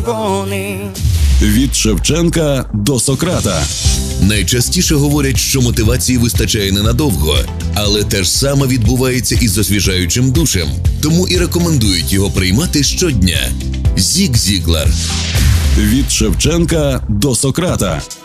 вони. Від Шевченка до Сократа. Найчастіше говорять, що мотивації вистачає ненадовго, але те ж саме відбувається із освіжаючим душем, тому і рекомендують його приймати щодня. Зіг Зіглар. Від Шевченка до Сократа.